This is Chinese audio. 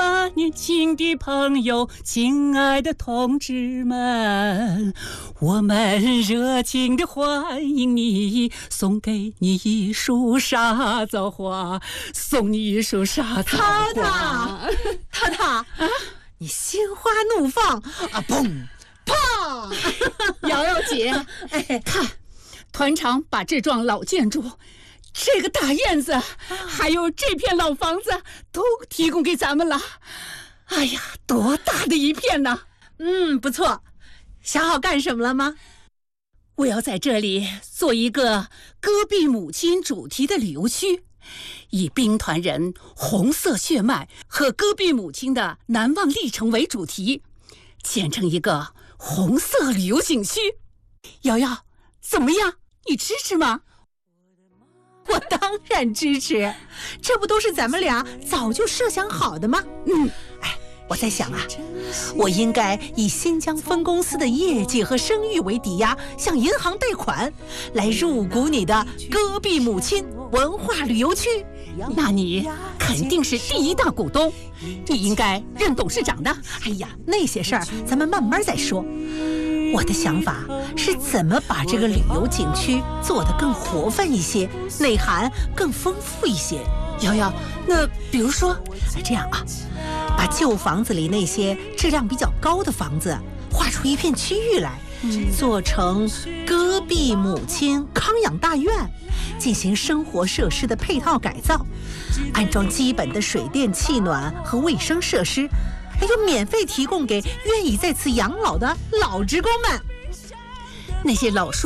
吧，年轻的朋友，亲爱的同志们，我们热情地欢迎你，送给你一束沙枣花，送你一束沙枣花。 太太啊，你心花怒放啊！砰砰！ 瑶瑶姐，看，团长把这幢老建筑、这个大院子，还有这片老房子都提供给咱们了。哎呀，多大的一片呢！ 不错。想好干什么了吗？ 我要在这里做一个戈壁母亲主题的旅游区，以兵团人红色血脉和戈壁母亲的难忘历程为主题，建成一个红色旅游景区。瑶瑶，怎么样？你支持吗？ 我当然支持，这不都是咱们俩早就设想好的吗？我在想啊，我应该以新疆分公司的业绩和声誉为抵押，向银行贷款，来入股你的戈壁母亲文化旅游区。 那你肯定是第一大股东，你应该任董事长的。 哎呀，那些事儿咱们慢慢再说。我的想法是怎么把这个旅游景区做得更活泛一些，内涵更丰富一些。 瑶瑶，那比如说， 这样啊，把旧房子里那些质量比较高的房子划出一片区域来，做成戈壁母亲康养大院，进行生活设施的配套改造，安装基本的水电气暖和卫生设施，还有免费提供给愿意在此养老的老职工们。 那些老